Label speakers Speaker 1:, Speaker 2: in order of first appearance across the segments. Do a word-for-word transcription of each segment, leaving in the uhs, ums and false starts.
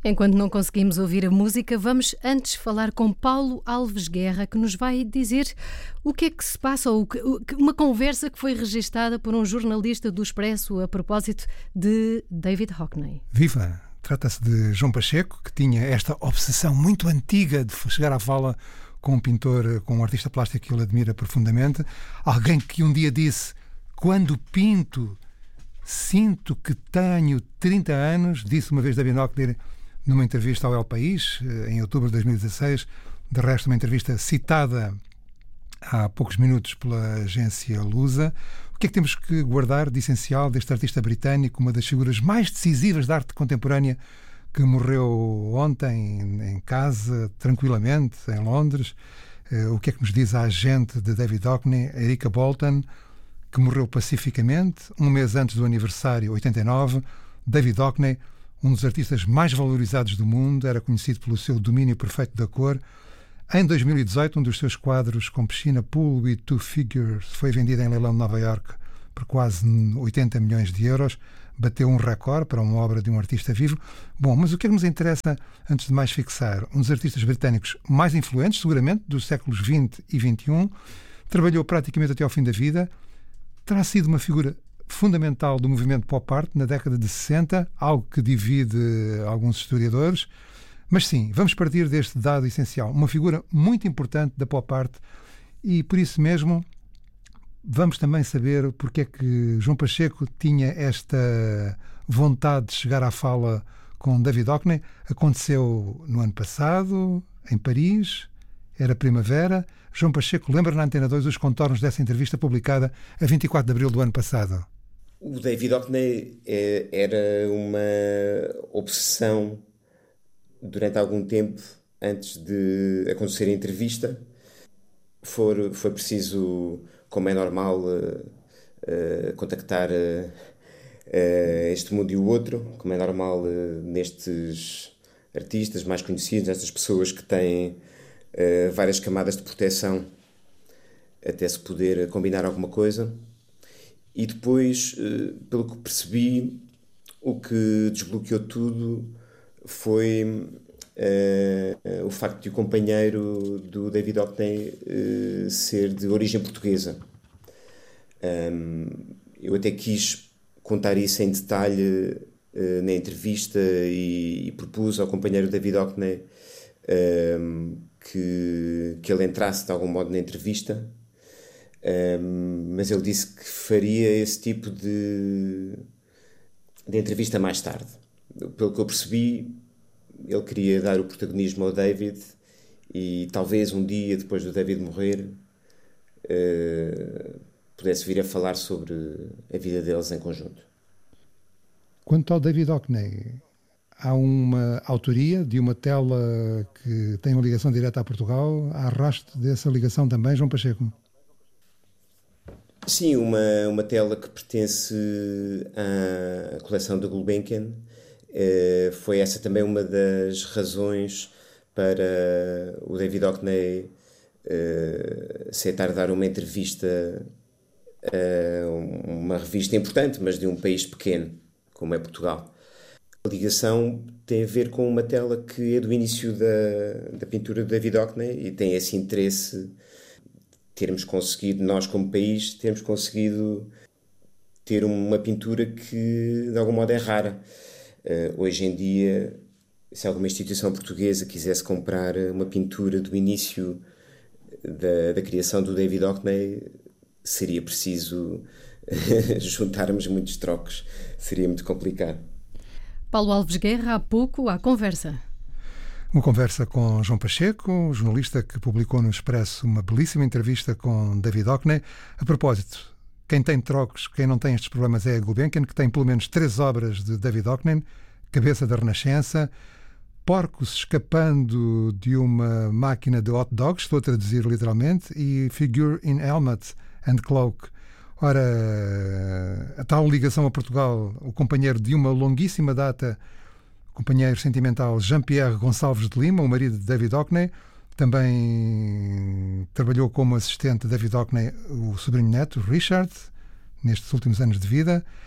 Speaker 1: Enquanto não conseguimos ouvir a música, vamos antes falar com Paulo Alves Guerra, que nos vai dizer o que é que se passa, ou que, uma conversa que foi registada por um jornalista do Expresso a propósito de David Hockney.
Speaker 2: Viva! Trata-se de João Pacheco, que tinha esta obsessão muito antiga de chegar à fala com um pintor, com um artista plástico que ele admira profundamente. Alguém que um dia disse: quando pinto, sinto que tenho trinta anos, disse uma vez David Hockney numa entrevista ao El País, em outubro de dois mil e dezasseis, de resto uma entrevista citada há poucos minutos pela agência Lusa. O que é que temos que guardar de essencial deste artista britânico, uma das figuras mais decisivas da arte contemporânea, que morreu ontem em casa, tranquilamente, em Londres? O que é que nos diz a agente de David Hockney, Erika Bolton, que morreu pacificamente, um mês antes do aniversário oitenta e nove. David Hockney, um dos artistas mais valorizados do mundo, era conhecido pelo seu domínio perfeito da cor. Em dois mil e dezoito, um dos seus quadros com piscina, Pool with Two Figures, foi vendido em leilão de Nova Iorque por quase oitenta milhões de euros. Bateu um recorde para uma obra de um artista vivo. Bom, mas o que é que nos interessa, antes de mais fixar? Um dos artistas britânicos mais influentes, seguramente, dos séculos vinte e vinte e um. Trabalhou praticamente até ao fim da vida. Terá sido uma figura fundamental do movimento pop art na década de sessenta, algo que divide alguns historiadores. Mas sim, vamos partir deste dado essencial. Uma figura muito importante da pop art, e por isso mesmo vamos também saber porque é que João Pacheco tinha esta vontade de chegar à fala com David Hockney. Aconteceu no ano passado, em Paris, era primavera. João Pacheco lembra na Antena dois os contornos dessa entrevista publicada a vinte e quatro de abril do ano passado.
Speaker 3: O David Hockney é, era uma obsessão durante algum tempo antes de acontecer a entrevista. For, foi preciso, como é normal, uh, uh, contactar uh, uh, este mundo e o outro, como é normal uh, nestes artistas mais conhecidos, nestas pessoas que têm uh, várias camadas de proteção até se poder combinar alguma coisa. E depois, uh, pelo que percebi, o que desbloqueou tudo foi uh, uh, o facto de o companheiro do David Hockney uh, ser de origem portuguesa. Um, eu até quis contar isso em detalhe uh, na entrevista e, e propus ao companheiro David Hockney um, que, que ele entrasse de algum modo na entrevista, um, mas ele disse que faria esse tipo de, de entrevista mais tarde. Pelo que eu percebi, ele queria dar o protagonismo ao David e talvez um dia depois do David morrer uh, pudesse vir a falar sobre a vida deles em conjunto.
Speaker 2: Quanto ao David Hockney, há uma autoria de uma tela que tem uma ligação direta a Portugal. Há rastro dessa ligação também, João Pacheco?
Speaker 3: Sim, uma, uma tela que pertence à coleção da Gulbenkian. Uh, foi essa também uma das razões para o David Hockney uh, aceitar dar uma entrevista a uma revista importante, mas de um país pequeno, como é Portugal. A ligação tem a ver com uma tela que é do início da, da pintura do David Hockney e tem esse interesse, termos conseguido, nós como país, termos conseguido ter uma pintura que de algum modo é rara. Uh, hoje em dia, se alguma instituição portuguesa quisesse comprar uma pintura do início da, da criação do David Hockney, seria preciso juntarmos muitos trocos, seria muito complicado.
Speaker 1: Paulo Alves Guerra, há pouco, à conversa.
Speaker 2: Uma conversa com João Pacheco, um jornalista que publicou no Expresso uma belíssima entrevista com David Hockney. A propósito, quem tem trocos, quem não tem estes problemas é a Gulbenkian, que tem pelo menos três obras de David Hockney: Cabeça da Renascença, Porcos escapando de uma máquina de hot dogs, estou a traduzir literalmente, e Figure in Helmet and Cloak. Ora, a tal ligação a Portugal, o companheiro de uma longuíssima data, o companheiro sentimental Jean-Pierre Gonçalves de Lima, o marido de David Hockney, também trabalhou como assistente de David Hockney, o sobrinho neto, Richard, nestes últimos anos de vida.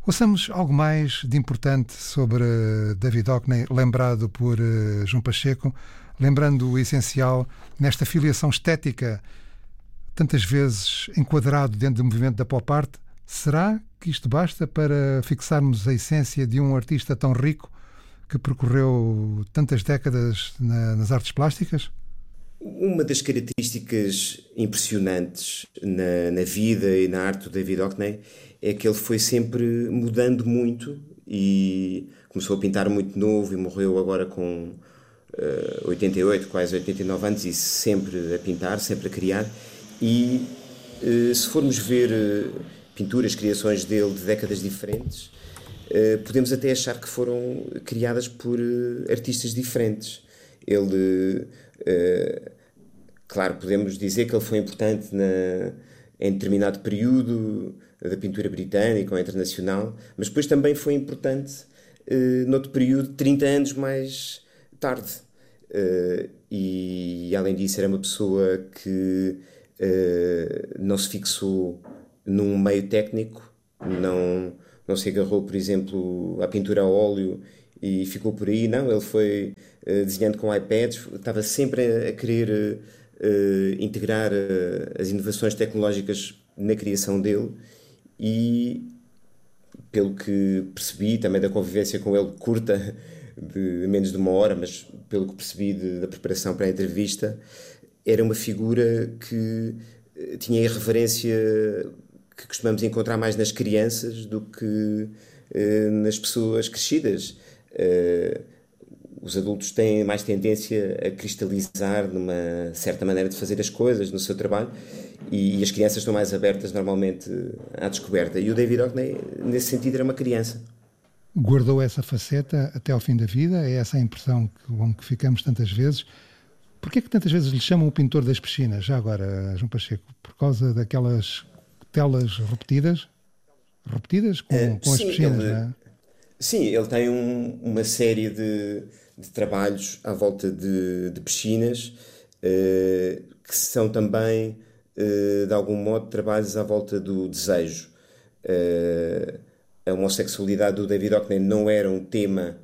Speaker 2: Ouçamos algo mais de importante sobre David Hockney, lembrado por uh, João Pacheco, lembrando o essencial nesta filiação estética, tantas vezes enquadrado dentro do movimento da pop art. Será que isto basta para fixarmos a essência de um artista tão rico que percorreu tantas décadas na, nas artes plásticas?
Speaker 3: Uma das características impressionantes na, na vida e na arte do David Hockney é que ele foi sempre mudando muito e começou a pintar muito novo e morreu agora com uh, oitenta e oito, quase oitenta e nove anos, e sempre a pintar, sempre a criar. E uh, se formos ver uh, pinturas, criações dele de décadas diferentes, uh, podemos até achar que foram criadas por uh, artistas diferentes. Ele... Uh, claro, podemos dizer que ele foi importante na, em determinado período da pintura britânica ou internacional, mas depois também foi importante uh, noutro período, trinta anos mais tarde. Uh, e, além disso, era uma pessoa que uh, não se fixou num meio técnico, não, não se agarrou, por exemplo, à pintura a óleo e ficou por aí. Não, ele foi uh, desenhando com iPads, estava sempre a, a querer uh, integrar uh, as inovações tecnológicas na criação dele, e pelo que percebi também da convivência com ele curta, de menos de uma hora, mas pelo que percebi de, da preparação para a entrevista, era uma figura que uh, tinha a irreverência que costumamos encontrar mais nas crianças do que uh, nas pessoas crescidas. Uh, os adultos têm mais tendência a cristalizar numa certa maneira de fazer as coisas no seu trabalho, e, e as crianças estão mais abertas normalmente à descoberta, e o David Hockney nesse sentido era uma criança.
Speaker 2: Guardou essa faceta até ao fim da vida? É essa a impressão com que ficamos tantas vezes? Porquê é que tantas vezes lhe chamam o pintor das piscinas? Já agora, João Pacheco, por causa daquelas telas repetidas? Repetidas com, uh, com sim, as piscinas,
Speaker 3: ele,
Speaker 2: não é?
Speaker 3: Sim, ele tem um, uma série de, de trabalhos à volta de, de piscinas, uh, que são também, uh, de algum modo, trabalhos à volta do desejo. Uh, a homossexualidade do David Hockney não era um tema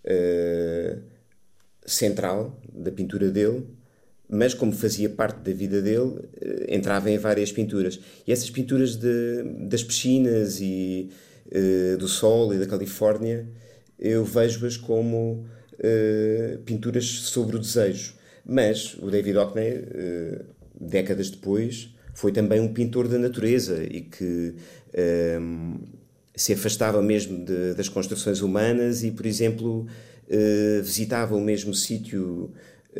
Speaker 3: uh, central da pintura dele, mas como fazia parte da vida dele, uh, entrava em várias pinturas. E essas pinturas de, das piscinas e uh, do sol e da Califórnia, eu vejo-as como uh, pinturas sobre o desejo. Mas o David Hockney, uh, décadas depois, foi também um pintor da natureza e que uh, se afastava mesmo de, das construções humanas e, por exemplo, uh, visitava o mesmo sítio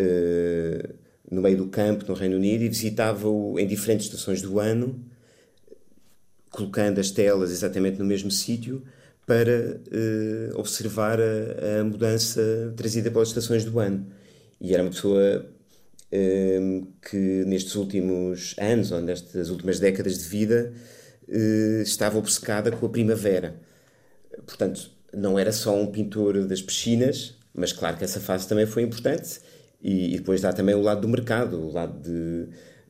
Speaker 3: uh, no meio do campo, no Reino Unido, e visitava-o em diferentes estações do ano, colocando as telas exatamente no mesmo sítio para uh, observar a, a mudança trazida pelas estações do ano. E era uma pessoa uh, que nestes últimos anos, ou nestas últimas décadas de vida, uh, estava obcecada com a primavera. Portanto, não era só um pintor das piscinas, mas claro que essa fase também foi importante. E, e depois dá também o lado do mercado, o lado de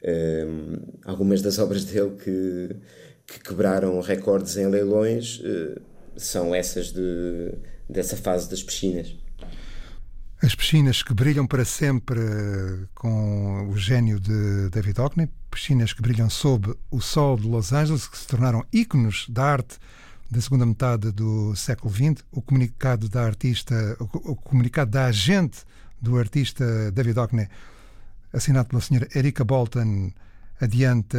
Speaker 3: um, algumas das obras dele que, que quebraram recordes em leilões, uh, são essas de, dessa fase das piscinas.
Speaker 2: As piscinas que brilham para sempre com o gênio de David Hockney, piscinas que brilham sob o sol de Los Angeles, que se tornaram ícones da arte da segunda metade do século vinte. O comunicado da artista, o comunicado da agente do artista David Hockney, assinado pela senhora Erica Bolton, adianta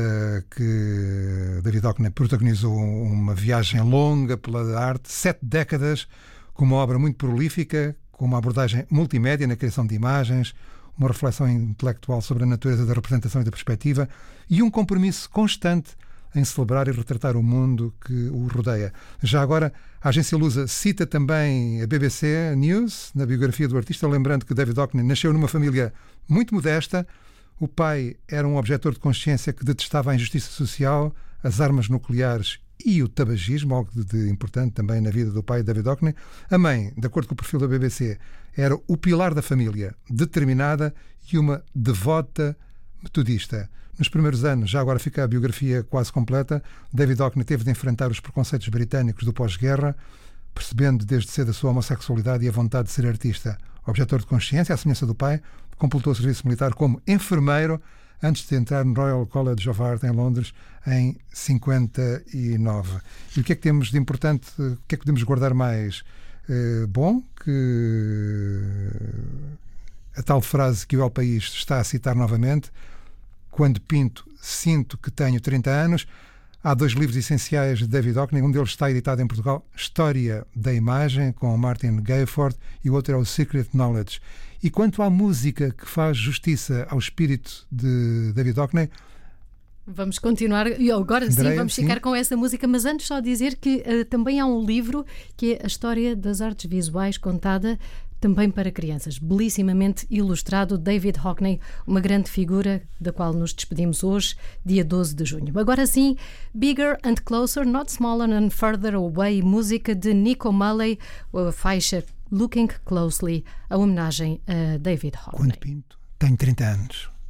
Speaker 2: que David Hockney protagonizou uma viagem longa pela arte, sete décadas, com uma obra muito prolífica, com uma abordagem multimédia na criação de imagens, uma reflexão intelectual sobre a natureza da representação e da perspectiva e um compromisso constante em celebrar e retratar o mundo que o rodeia. Já agora, a agência Lusa cita também a B B C News na biografia do artista, lembrando que David Hockney nasceu numa família muito modesta. O pai era um objetor de consciência que detestava a injustiça social, as armas nucleares e o tabagismo, algo de importante também na vida do pai David Hockney. A mãe, de acordo com o perfil da B B C, era o pilar da família, determinada e uma devota metodista. Nos primeiros anos, já agora fica a biografia quase completa, David Hockney teve de enfrentar os preconceitos britânicos do pós-guerra, percebendo desde cedo a sua homossexualidade e a vontade de ser artista. Objetor de consciência, à semelhança do pai, completou o serviço militar como enfermeiro antes de entrar no Royal College of Art em Londres em cinquenta e nove. E o que é que temos de importante, o que é que podemos guardar mais? Eh, bom, que a tal frase que o El País está a citar novamente, quando pinto, sinto que tenho trinta anos. Há dois livros essenciais de David Hockney, um deles está editado em Portugal, História da Imagem, com Martin Gayford, e o outro é o Secret Knowledge. E quanto à música que faz justiça ao espírito de David Hockney,
Speaker 1: vamos continuar, e agora
Speaker 2: Andréia,
Speaker 1: sim vamos ficar sim. com essa música, mas antes só dizer que uh, também há um livro que é a história das artes visuais contada também para crianças, belissimamente ilustrado, David Hockney, uma grande figura da qual nos despedimos hoje, dia doze de junho. Agora sim, Bigger and Closer, Not Smaller and Further Away, música de Nico Mulley, a faixa Looking Closely, a homenagem a David Hockney.
Speaker 2: Quando pinto, tenho trinta anos.